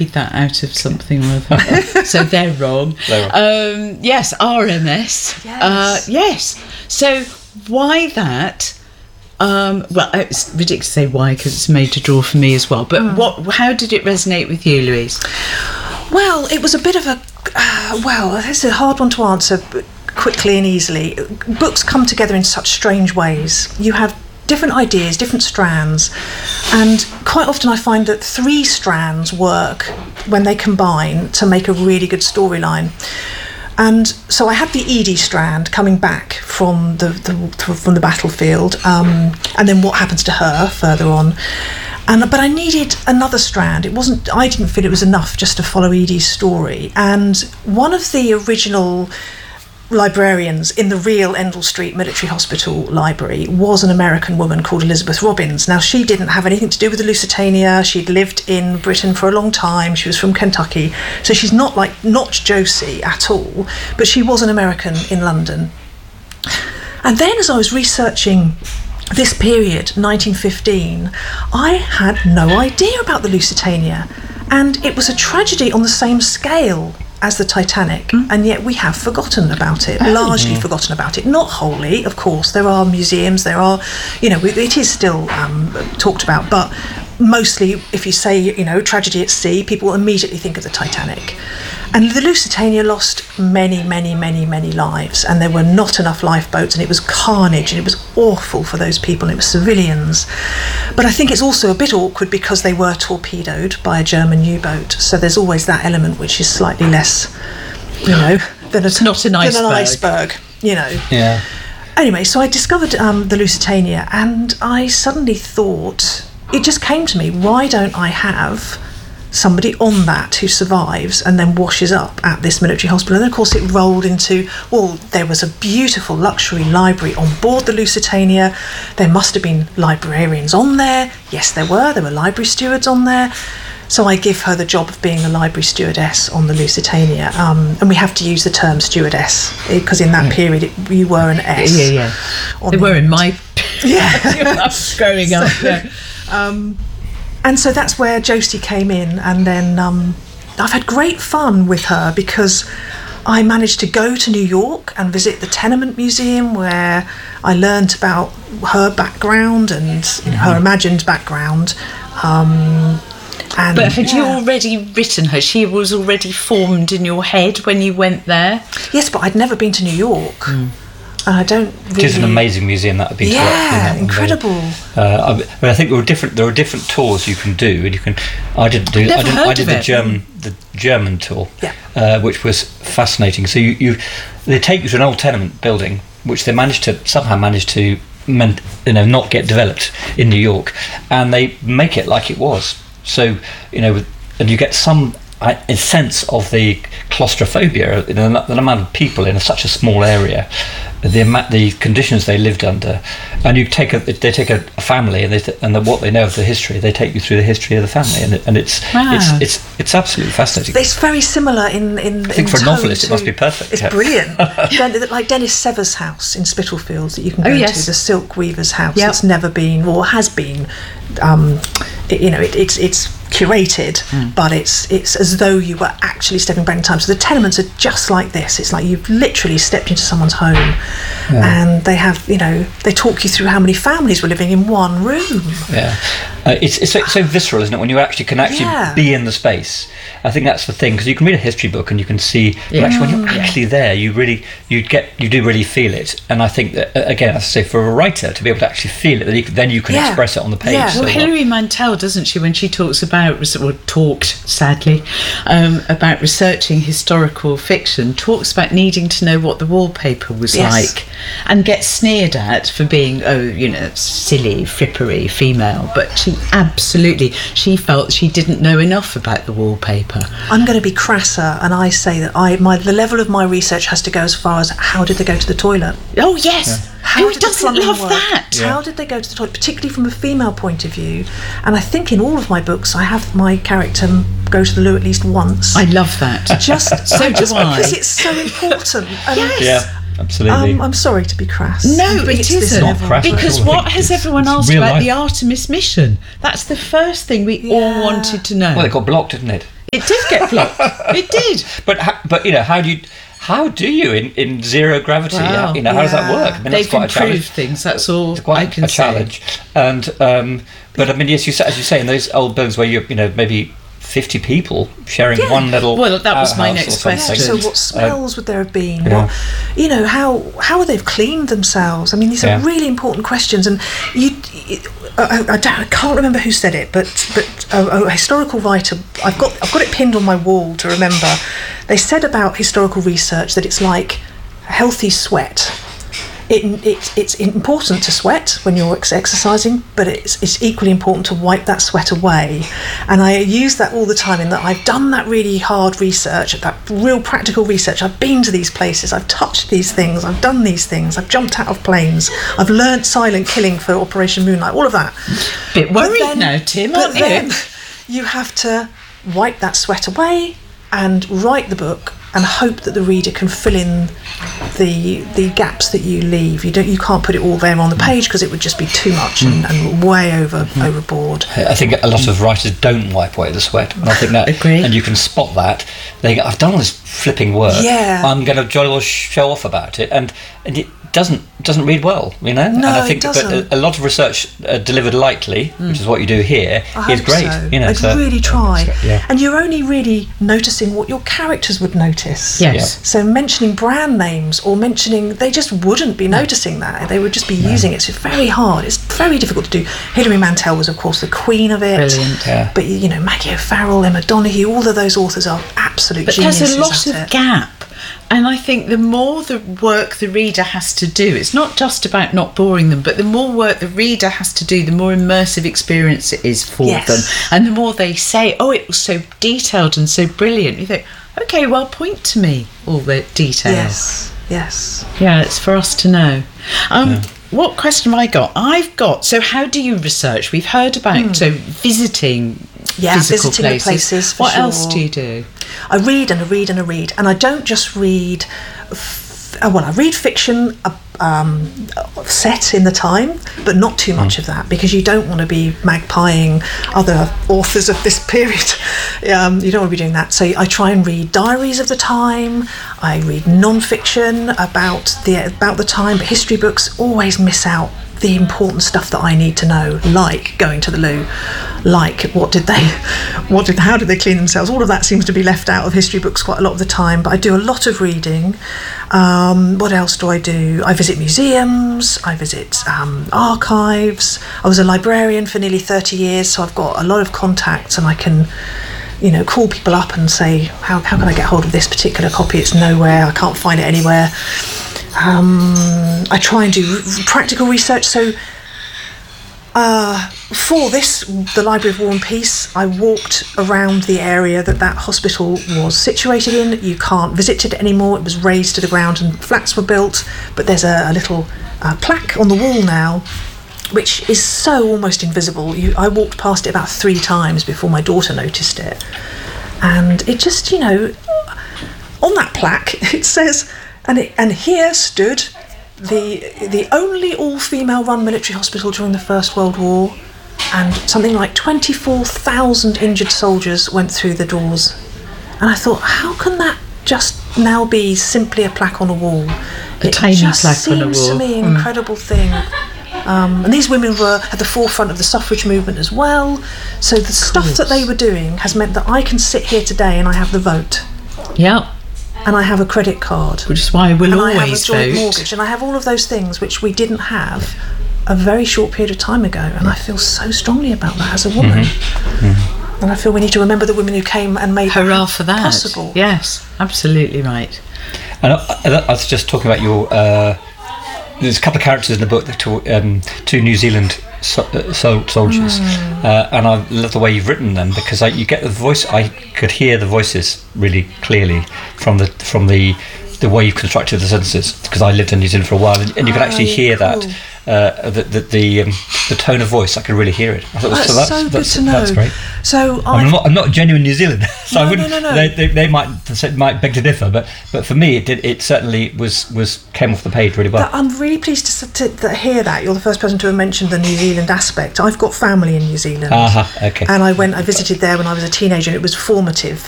copied that out of something or other. So they're wrong. Yes, RMS. Yes. So why that? Well, it's ridiculous to say why, because it's made to draw for me as well. But how did it resonate with you, Louise? Well, it was a bit of a... it's a hard one to answer quickly and easily. Books come together in such strange ways. You have different ideas, different strands, and quite often I find that 3 strands work when they combine to make a really good storyline. And so I had the Edie strand coming back from the battlefield, and then what happens to her further on. But I needed another strand. I didn't feel it was enough just to follow Edie's story. And one of the original librarians in the real Endell Street Military Hospital Library was an American woman called Elizabeth Robbins. Now, she didn't have anything to do with the Lusitania. She'd lived in Britain for a long time. She was from Kentucky. So she's not Josie at all, but she was an American in London. And then as I was researching this period, 1915, I had no idea about the Lusitania. And it was a tragedy on the same scale as the Titanic, and yet we have forgotten about it, largely forgotten about it. Not wholly, of course. There are museums, it is still talked about, but mostly if you say, tragedy at sea, people immediately think of the Titanic. And the Lusitania lost many, many, many, many lives, and there were not enough lifeboats, and it was carnage, and it was awful for those people, and it was civilians. But I think it's also a bit awkward because they were torpedoed by a German U-boat, so there's always that element which is slightly less, than an iceberg, Yeah. Anyway, so I discovered the Lusitania, and I suddenly thought, it just came to me, why don't I have somebody on that who survives and then washes up at this military hospital? And then of course it rolled into, there was a beautiful luxury library on board the Lusitania. There must have been librarians on there. Yes, there were library stewards on there. So I give her the job of being the library stewardess on the Lusitania, and we have to use the term stewardess because in that period you were an S. They were in my growing up. And so that's where Josie came in, and then I've had great fun with her because I managed to go to New York and visit the Tenement Museum, where I learnt about her background and her imagined background. But had you already written her? She was already formed in your head when you went there? Yes, but I'd never been to New York. And I don't really... It is an amazing museum that I've been to. Yeah, incredible. I think there are different tours you can do, and I did the German tour, which was fascinating. So they take you to an old tenement building, which they somehow managed to not get developed in New York, and they make it like it was. So and you get a sense of the claustrophobia, the amount of people in such a small area, the conditions they lived under, and they take a family and what they know of the history, they take you through the history of the family, and it's absolutely fascinating. It's very similar in I think for a novelist it must be perfect. It's brilliant. Like Dennis Sever's house in Spitalfields that you can go to, the silk weaver's house that's never been or has been. It's curated, but it's as though you were actually stepping back in time. So the tenements are just like this. It's like you've literally stepped into someone's home, and they have, they talk you through how many families were living in one room. Yeah, it's so visceral, isn't it? When you actually can be in the space. I think that's the thing, because you can read a history book and you can see, but actually when you're actually there, you do really feel it. And I think that, again, as I say, for a writer to be able to actually feel it, then you can express it on the page. Yeah. Well, Hilary Mantel, doesn't she, when she talks about, or talked, sadly, about researching historical fiction, talks about needing to know what the wallpaper was like, and gets sneered at for being, silly, frippery female. But she felt she didn't know enough about the wallpaper. I'm going to be crasser, and I say that the level of my research has to go as far as how did they go to the toilet? Oh yes, who doesn't love that? How did they go to the toilet, particularly from a female point of view? And I think in all of my books I have my character go to the loo at least once. I love that. Just because it's so important. Yeah. Absolutely. I'm sorry to be crass. No, it isn't. Not crass because what has everyone asked about the Artemis mission? That's the first thing we all wanted to know. Well, it got blocked, didn't it? It did get blocked. It did. But how do you in zero gravity? Wow. How does that work? I mean, They've that's quite a challenge. improved things. That's all It's quite I can a challenge. And but I mean, yes, as you say, in those old buildings where you maybe 50 people sharing one little. Well, that was my next question. So what smells would there have been? What, how would they have cleaned themselves? I mean, these are really important questions. And I can't remember who said it, but a historical writer, I've got it pinned on my wall to remember. They said about historical research that it's like healthy sweat. It's important to sweat when you're exercising, but it's equally important to wipe that sweat away. And I use that all the time in that I've done that really hard research, that real practical research. I've been to these places, I've touched these things, I've done these things, I've jumped out of planes, I've learnt silent killing for Operation Moonlight, all of that. Bit worried now, Tim, aren't you? Then you have to wipe that sweat away and write the book and hope that the reader can fill in the gaps that you leave. You can't put it all there on the page because it would just be too much and way overboard. I think a lot of writers don't wipe away the sweat, and I think that, and you can spot that. They go, I've done all this flipping work. Yeah. I'm going to jolly well show off about it, and it doesn't read well, No, and I think it doesn't. But a lot of research delivered lightly, which is what you do here, is great. So. I'd really try. Yeah. And you're only really noticing what your characters would notice. Yes. Yeah. So mentioning brand names or they just wouldn't be noticing that. They would just be using it. So it's very hard. It's very difficult to do. Hilary Mantel was, of course, the queen of it. Brilliant. Yeah. But Maggie O'Farrell, Emma Donoghue, all of those authors are absolute geniuses. But there's a lot of gap. And I think the more the work the reader has to do, it's not just about not boring them, but the more work the reader has to do, the more immersive experience it is for them. And the more they say, oh, it was so detailed and so brilliant, you think, okay, well, point to me all the details. Yes. Yeah, it's for us to know. What question have I got? So how do you research? We've heard about visiting physical visiting places. What else do you do? I read and I read and I read, and I don't just read. I read fiction set in the time, but not too much of that, because you don't want to be magpieing other authors of this period. You don't want to be doing that. So I try and read diaries of the time. I read non-fiction about the time, but history books always miss out the important stuff that I need to know, like going to the loo, like how did they clean themselves. All of that seems to be left out of history books quite a lot of the time, but I do a lot of reading. What else do? I visit museums, I visit archives. I was a librarian for nearly 30 years, so I've got a lot of contacts, and I can call people up and say, how can I get hold of this particular copy? It's nowhere, I can't find it anywhere. I try and do practical research. So for the Library of War and Peace, I walked around the area that hospital was situated in. You can't visit it anymore. It was razed to the ground and flats were built, but there's a little plaque on the wall now, which is so almost invisible. I walked past it about 3 times before my daughter noticed it. And it just, on that plaque, it says, and here stood the only all-female run military hospital during the First World War, and something like 24,000 injured soldiers went through the doors. And I thought, how can that just now be simply a plaque on a wall? A tiny plaque on a wall. It just seems to me an incredible thing. And these women were at the forefront of the suffrage movement as well. So the stuff that they were doing has meant that I can sit here today and I have the vote. Yep. And I have a credit card. Which is why we'll always vote. And I have a joint vote. mortgage. And I have all of those things which we didn't have a very short period of time ago. And I feel so strongly about that as a woman. And I feel we need to remember the women who came and made Hurrah for that. possible. Yes, absolutely right. And I was just talking about your... there's a couple of characters in the book that two New Zealand soldiers, and I love the way you've written them, because you get the voice. I could hear the voices really clearly from the way you've constructed the sentences, because I lived in New Zealand for a while, and you can actually hear that the tone of voice. I could really hear it. I thought, that's so good to know. That's great. So I'm not a genuine New Zealander, so no, I wouldn't. No. They might beg to differ, but for me it certainly came off the page really well. I'm really pleased to hear that. You're the first person to have mentioned the New Zealand aspect. I've got family in New Zealand. Okay. And I visited there when I was a teenager, and it was formative.